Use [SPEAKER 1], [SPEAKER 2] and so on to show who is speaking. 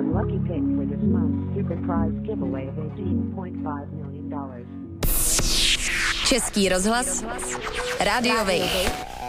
[SPEAKER 1] lucky pick for this month's super prize giveaway of $18.5 million.
[SPEAKER 2] Český rozhlas, Rádio Wave.